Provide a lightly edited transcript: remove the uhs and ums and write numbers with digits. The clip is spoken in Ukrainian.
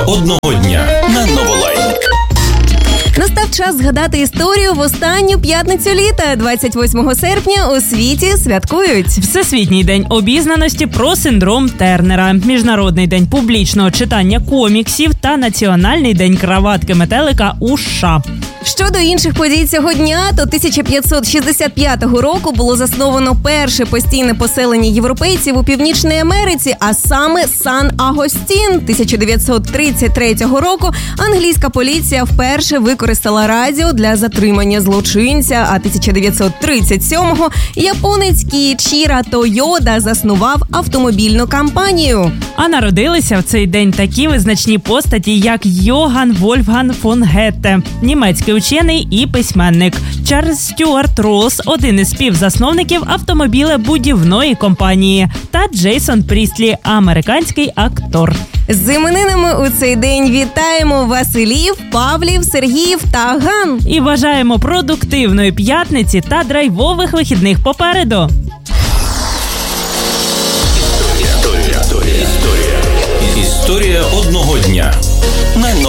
одного дня на Новолайник. Настав час згадати історію в останню п'ятницю літа. 28 серпня у світі святкують Всесвітній день обізнаності про синдром Тернера, Міжнародний день публічного читання коміксів та Національний день краватки метелика у США. Щодо інших подій цього дня, то 1565 року було засновано перше постійне поселення європейців у Північній Америці, а саме Сан-Агостін. 1933 року англійська поліція вперше використала радіо для затримання злочинця, а 1937-го японець Кіїчіро Тойода заснував автомобільну компанію. А народилися в цей день такі визначні постаті, як Йоган Вольфганг фон Гетте, німецький учений і письменник, Чарльз Стюарт Роллс, один із співзасновників автомобілебудівної компанії, та Джейсон Прістлі, американський актор. З іменинами у цей день вітаємо Василів, Павлів, Сергіїв та Ган. І бажаємо продуктивної п'ятниці та драйвових вихідних попереду.